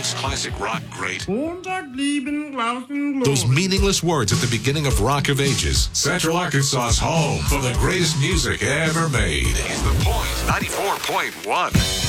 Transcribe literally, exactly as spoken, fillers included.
makes classic rock great? Those meaningless words at the beginning of Rock of Ages. Central Arkansas's home for the greatest music ever made is The Point ninety-four point one.